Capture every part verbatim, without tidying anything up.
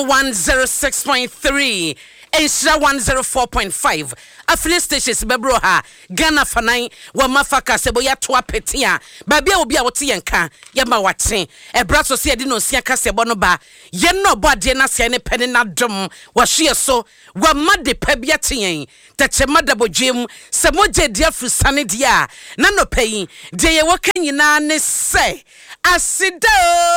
one oh six point three. Ensra one oh four point five. Affiliate stations bebro ha Ghana fanan wa mafaka sebo ya to apetia ba bia obi a wote yenka ya ma waten e braso se edi no sia ka sebo no ba ye no bode na se ne pene na dom wa hye so wa made pa bia ten tache madabodwem se moje dia frusane dia na no payin de ye woka nyina ne se asida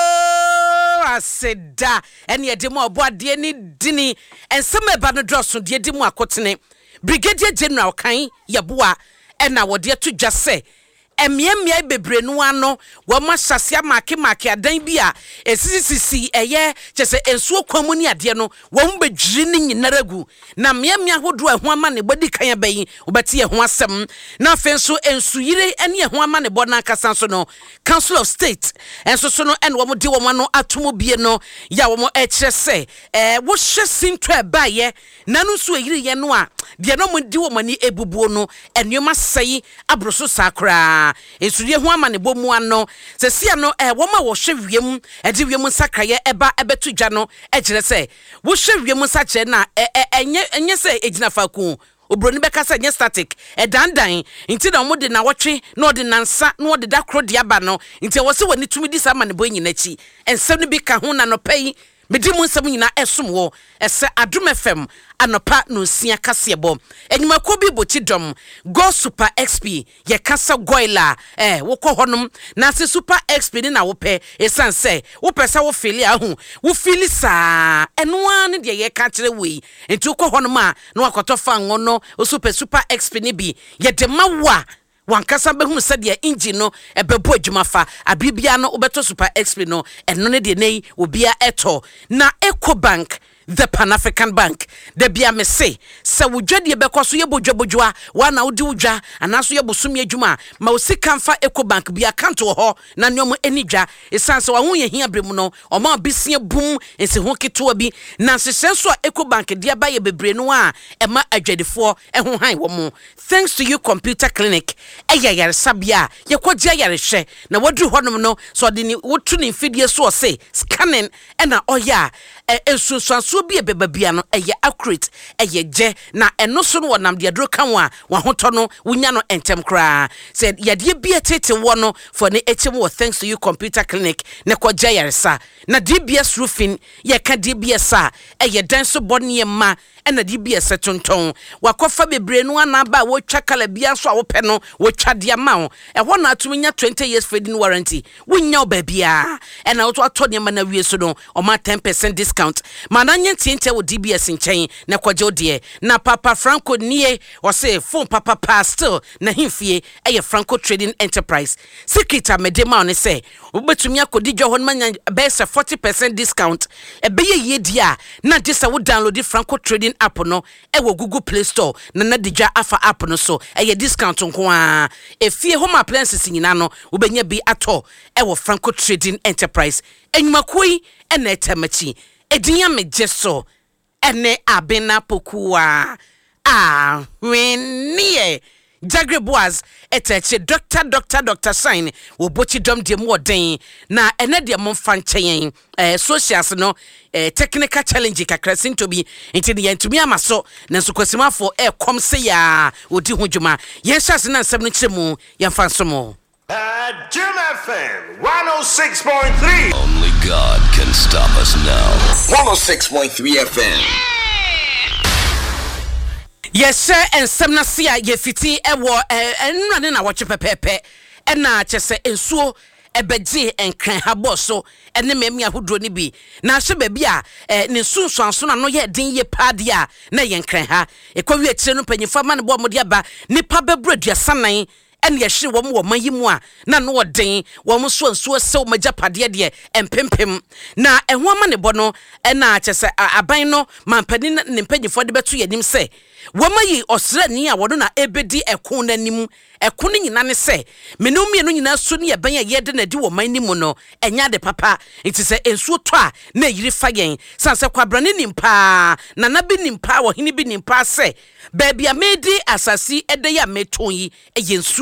asida ene ye de mo obode ni dini ensema ba no drosso de di mu akotene Brigadier General kan yaboa ena wode to dwase emiemia bebre no ano wo ma hyasia make make adan bia esisisi eye chese ensuo kwamu ni ade no wo mbedwiri ni nyinaragu na miemia hodo eho ama ne bodi kan abayi obeti eho asem na afenso ensuyire ene eho ama ne bona kasa so no Council of State enso so no ene wo mo de wo ma no atomo bie no ya wo mo ekire se eh wo hye sinto ebaye nanu so eyire ye no a de no mo di wo mani ebubuo no enoma sei abroso sakra esurie ho ama ne bomu ano sesia no eh wo ma wo hwe wiem e de wiem sakraye eba ebetu dwa no e kire se wo hwe wiem sakre na enye enye se ejina faku obroni beka se nye static e dandan nti na mo de na wotwe na ode nansa na ode da kro de aba no nti wo se woni tumi di sa ma ne bo nyina chi ensem no bi ka ho na no pai medi mu nsem nyina esom wo ese Adom F M anopa no sia kasebo enyuma ko bi bochi dom go Super X P ye kasa goila eh wo ko honum na se Super X P ni na wo pe esan se wo pesa wo fili ahu wo fili sa eno an de ye ka kire we enti wo ko honum a na wakoto fa ngono o super Super X P ni bi ye de mawa wankasa behu se de engine no ebebo adwuma fa abibia no obeto Super X P no eno ne de nei obia eto na EcoBank the Pan-African Bank de bia me se se wodwade bekoso ye bodwabodwa wa na wodi wodwa anaso ye bosumi adwuma ma osika mfa EcoBank bia kanto ho na nyomo enidwa esanse wa hu ye hia bremu no o ma bisie bum ense ho keto bi na sesenso a EcoBank de aba ye bebre no a e ma adwadefo e ho han wo mo thanks to you computer clinic e ya yare sabia ye kwogya yare hwe na wadu honom no so de ni wotu ni fidie so o se scanning e na oya ensusuanso bi ebebabia no eye accurate eye je na eno so no wonam de adro kan wa wa hoto no wunya no entem kra said yade bi etete wo no for ne etim wo thanks to you computer clinic ne kwogya yaresa na D B S roofing ye ka D B S a eye dan so bodne ma ena D B S tonton wakofa bebre no anaba wo twa kala bia so a wo pe no wo twa de ma wo e ho na atuminya twenty years feeding warranty wunya obabia ena wo to atɔ ne ma na wie so no o ma ten percent discount mana nye tiente wo D B S nchen na kwaje odie na Papa Franco nie o say phone papa pa still na himfie eye Franco Trading Enterprise secret amedema on say obetumi akodi dwo hon manya best forty percent discount e beye ye dia na disa wo download the Franco Trading app no e wo Google Play Store na na digya afa app no so eye discount nko a e fie home appliances nyina no obenya bi ato e wo Franco Trading Enterprise enyuma koi e na etamachi edinya mejeso ene abena pokua ah wenie Jagre Boaz eteche doctor doctor doctor sign wo bochi dom de mo den na ene de mo fanchen eh socials no eh technical challenge kakra sinto bi enti de yantumi amaso na nso kwasimafo e kom se ya odi hudwuma yen hyase na nsem no kiremu yen fansomo Adom F M one oh six point three. Only God can stop us now. one oh six point three F M. Yes, and some nasia ye fiti ewo enrane na woche pepepe ena chese ensuo ebeje enkran habo so ene memi ahodro ni bi na hye ba bia ne sunsuanso na no ye den ye pade a na ye nkran ha ekwawi akire no panyifa ma ne bo mode aba nipa bebradu asanan ene ye hye wo mo mayimu a na no oden wo mo so nsuo sew magyapade de empempem na ehwo ama ne bo no ena chese aban no mampani ne mpanyifo de beto yanim se wamayi osrani a wodo na ebedi ekon nanim ekon nyina ne se menumi no nyina so ne yaban a yede na di wo manimu no enya de papa enti se ensuo to a na yiri fagen sanse kwabrane nimpa na na bi nimpa wo hini bi nimpa se baby a medi asasi ede ya meton yi eye ensuo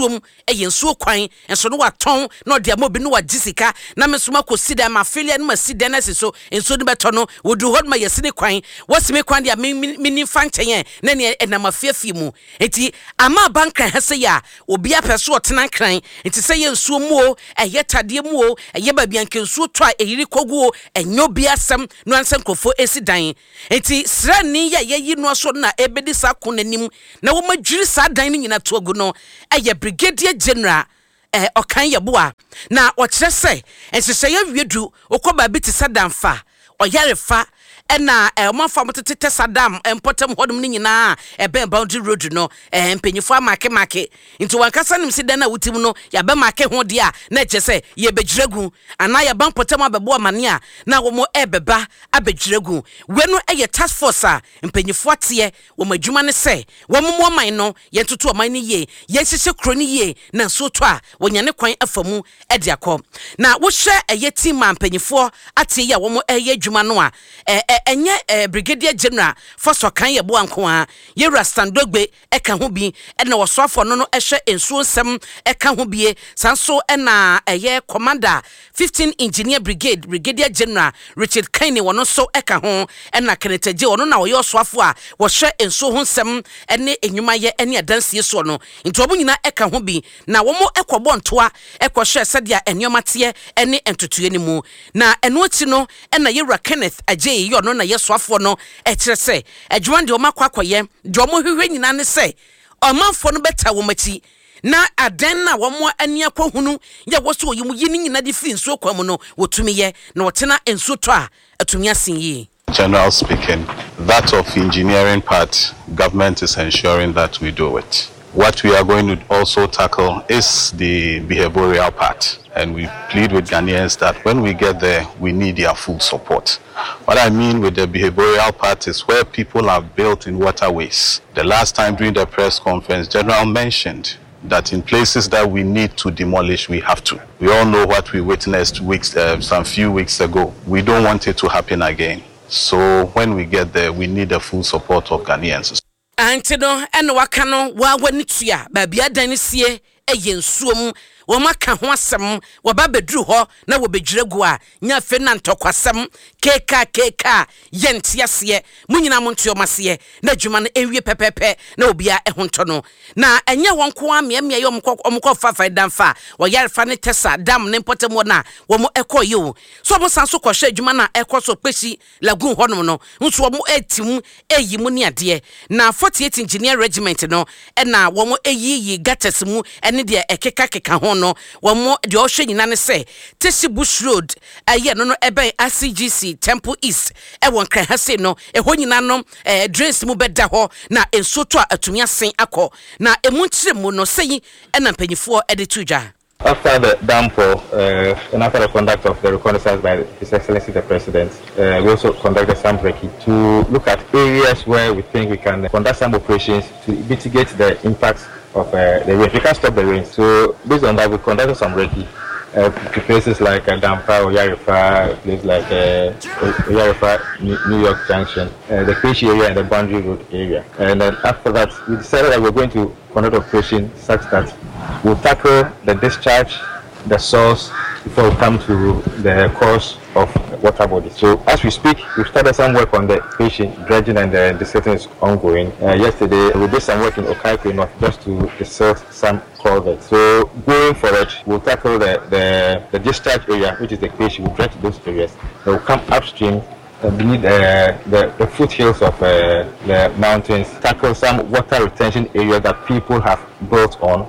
nsuom ɛyɛ nsuo kwan enso no waton na ɔde amobi no wagisika na mesoma kosi da ma filia no masida na siso nsuo no beto no wodu hɔ ma yɛsine kwan wasime kwan dia mini fankyɛn na ne ɛnam afiafie mu enti ama banka hase ya obi apɛso ɔtena kran enti sɛ yɛ nsuo mu o ɛyɛ tade mu o ɛyɛ babianke nsuo to a ɛyiri kogu o ɛnyo bi asɛm no ansɛm krofo esi dan enti srani ya yɛyi no so na ebedi sa konanim na wo madwiri sa dan no nyina to agu no ɛyɛ brigadier general eh okan yeboa na ɔkyerɛ sɛ ɛhyehyɛ wiedu okɔba bi te sadamfa ɔyarefa ɛna ɛmanfa motete sadam empotem hodom ni nyina ɛbɛn boundary road no eh mpanyifo amake make nti wankasa nim si dan na wutim no ya be make ho de a na ɛkyɛ sɛ ye begiragu ana ya ban potem abɛbo amane a na wo mo ɛbɛba abegiragu we no ɛyɛ task force a mpanyifo ateɛ wo madwuma ne sɛ wo mo man no ye ntoto man ne ye ye hyehyɛ kro ne ye na so to a wonyane kwan afamu ɛde akɔ na wo hwɛ ɛyɛ team mpanyifo ateɛ ya wo mo ɛyɛ adwuma no a eh enye eh, brigadier general foso kan ye bo anko a ye rastandogbe eka ho bi ena wosoafo no no ehwe ensuo nsem eka ho bie sanso ena eye commander fifteen engineer brigade brigadier general Richard Kane wono so eka ho ena kenetaje wono na wo ye osoafo a wo hwe ensuo ho nsem ene enwuma ye ene adansie so no nti obo nyina eka ho bi na wo mo ekɔbɔ ntoa ekɔhwe sɛdia enyomateɛ ene entotue ni mu na eno achi no ena ye Kenneth Aje yo no na yesoafo no e kire se adwuma de o makwa akoye de o mo hwehwe nyina ne se omanfo no beta wo machi na adan na wo mo ani akohunu ye wo so yimu yi nyina de fi nsuo kwam no wotumi ye na wotena ensuo to a atumi asen yi. General speaking, that of engineering part, government is ensuring that we do it. What we are going to also tackle is the behavioral part. And we plead with Ghanaians that when we get there, we need their full support. What I mean with the behavioral part is where people have built in waterways. The last time during the press conference, General mentioned that in places that we need to demolish, we have to. We all know what we witnessed weeks, uh, some few weeks ago. We don't want it to happen again. So when we get there, we need the full support of Ghanaians. Antino eno wakano wa wanitua babi adan sie eye nsuom wo maka ho asem wo ba bedru ho na wo begiragu a nya fe na ntokwasem keka keka yente ase munyina mo ntuo mase na dwuma no ewie pepepe na obia ehonto no na enye won ko amia ye omko fafa damfa wo yarefa ne tesa dam ne potem na wo mo ekoye o so mo sanso ko hwe dwuma na ekoso peshi lagun honom no nso wo mo etim eyi mu ne ade na forty-eight engineer regiment no e na wo mo eyi yi gates mu ene de ekeka keka ho no wo mo de o hwe nyina ne se Tesi Bush Road aye no no ebe R C G C Temple East e won kran ha se no e ho nyina no eh drains mu beda ho na enso to atumi asen akọ na emuntire mu no sei e na mpanyifo e de tuja. After the dam pour uh, and after the conduct of the reconnaissance by His Excellency the President, uh, we also conducted some recce to look at areas where we think we can conduct some operations to mitigate the impact of uh, the rain. We can't stop the rain. So based on that, we conducted some recce uh, to places like uh, Dampa, Oyarifa, places like uh, Oyarifa, New York Junction, uh, the Keshi area and the Boundary Road area. And then after that, we decided that we're going to conduct operations such that we'll tackle the discharge, the source, before we come to the cause of water bodies. So as we speak, we've started some work on the patient dredging and the desilting is ongoing. Uh, yesterday, we did some work in Okaikwe North just to desilt some culverts. So going forward, we'll tackle the, the, the discharge area, which is the patient. We'll dredge those areas. They will come upstream uh, beneath uh, the, the foothills of uh, the mountains, tackle some water retention area that people have built on.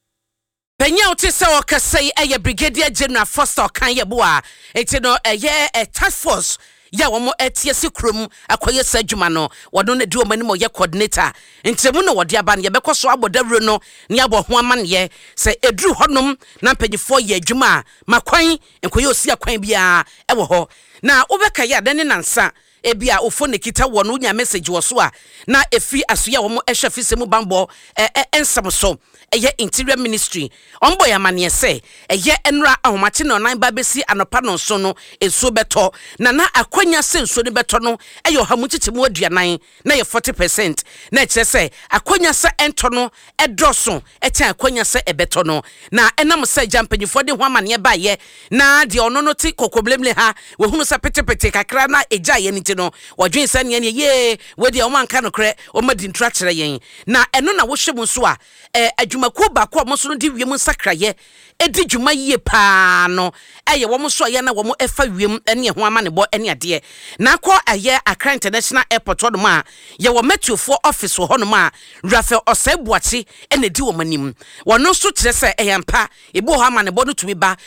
Penya otisa wakasai eye Brigadier General Foster kan yeboa eti no eye a task force ya wo mo etie sikrom akoye sadwuma no wodo ne di o mani mo ye coordinator ntemu no wode aba ne ye bekoso abodawro no ne abo ho amane se edru honom na mpanyifo ye adwuma makwan enkoye osi akwan bia e wo ho na obeka ya dane nansa ebia ofo ne kita wo no nya message wo so a na efi asoya wo mo ehwe fise mu bambo ensam so eye interior ministry ombo ya mane se eye enra ahomache no nan ba besi anopa no so no enso beto na na akwanya se enso ne beto no eye ohamu chichemu aduanan na ye forty percent na eche se akwanya se ento no edroso eche akwanya se ebeto no na enam se jampanyifo de ho amane ba ye na de ono no ti kokoblemle ha we hunu se petepete kakra na eja ye nti no wodwen se ne ye we de o manka no kre o madi ntra kire yen na eno na wo hwemu so a eh adwumaku ba ko mo so no di wiem nsakraye edi dwuma yie pa no eye wo mo so ye na wo mo efa wiem ene ho amane bo ene ade na ko aye Accra International Airport ho no ma ye wo Metro office ho no ma Rafael Osebuachi ene di wo manim wono so kire se eyampa ebo ho amane bo no tumi ba